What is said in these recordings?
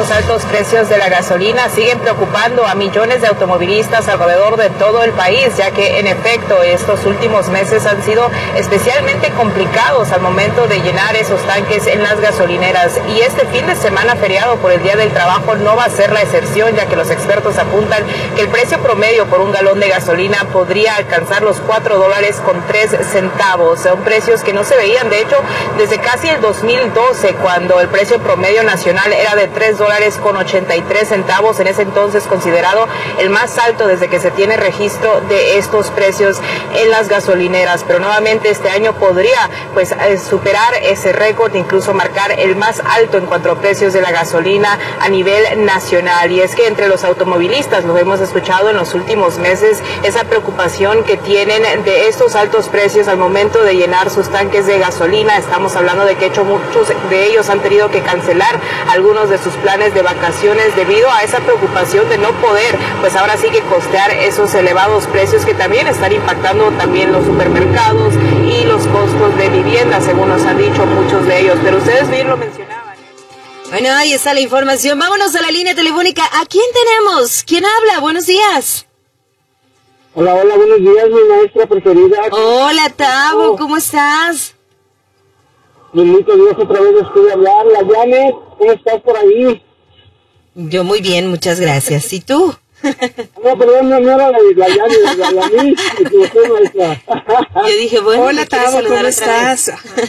estos altos precios de la gasolina siguen preocupando a millones de automovilistas alrededor de todo el país, ya que en efecto estos últimos meses han sido especialmente complicados al momento de llenar esos tanques en las gasolineras. Y este fin de semana feriado por el Día del Trabajo no va a ser la excepción, ya que los expertos apuntan que el precio promedio por un galón de gasolina podría alcanzar los $4.03. Son precios que no se veían, de hecho, desde casi el 2012, cuando el precio promedio nacional era de $3.83, en ese entonces considerado el más alto desde que se tiene registro de estos precios en las gasolineras. Pero nuevamente este año podría superar ese récord, incluso marcar el más alto en cuanto a precios de la gasolina a nivel nacional. Y es que entre los automovilistas, lo hemos escuchado en los últimos meses, esa preocupación que tienen de estos altos precios al momento de llenar sus tanques de gasolina. Estamos hablando de que muchos de ellos han tenido que cancelar algunos de sus planes de vacaciones debido a esa preocupación de no poder, ahora sí que costear esos elevados precios que también están impactando también los supermercados y los costos de vivienda, según nos han dicho muchos de ellos. Pero ustedes bien lo mencionaban. Bueno, ahí está la información. Vámonos a la línea telefónica. ¿A quién tenemos? ¿Quién habla? Buenos días. Hola, buenos días, mi maestra preferida. Hola, Tavo, ¿cómo estás? Bendito Dios, otra vez después de hablar. La Janet, ¿cómo estás por ahí? Yo muy bien, muchas gracias. ¿Y tú? No, perdón, no era la Janet, la Yanis, me equivoqué, maestra. Yo dije, bueno, hola, Tavo, ¿cómo estás?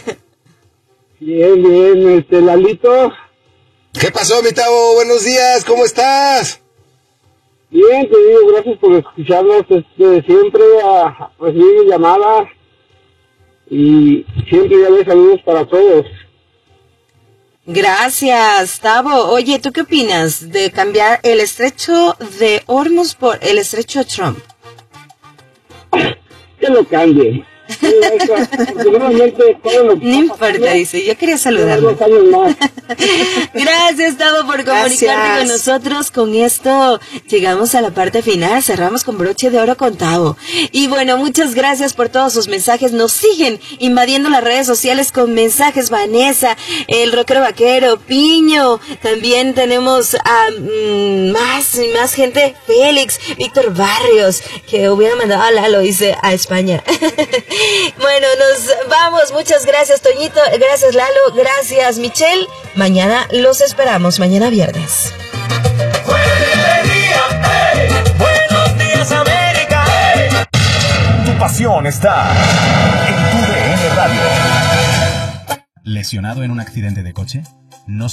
Bien, Lalito. ¿Qué pasó, mi Tavo? Buenos días, ¿cómo estás? Bien, te digo, gracias por escucharnos, siempre a recibir mi llamada y siempre ya ves saludos para todos. Gracias, Tavo. Oye, ¿tú qué opinas de cambiar el estrecho de Hormuz por el estrecho de Trump? Que lo cambie. No importa, dice, yo quería saludarlo. Gracias, Tavo, por comunicarte con nosotros. Con esto llegamos a la parte final, cerramos con broche de oro con Tavo. Y bueno, muchas gracias por todos sus mensajes. Nos siguen invadiendo las redes sociales con mensajes. Vanessa, el rockero vaquero, Piño, también tenemos a más gente, Félix, Víctor Barrios, que hubiera mandado a Lalo, dice, a España. Bueno, nos vamos. Muchas gracias, Toñito. Gracias, Lalo. Gracias, Michelle. Mañana los esperamos. Mañana viernes. Buenos días, América. Tu pasión está en tu DN Radio. ¿Lesionado en un accidente de coche? No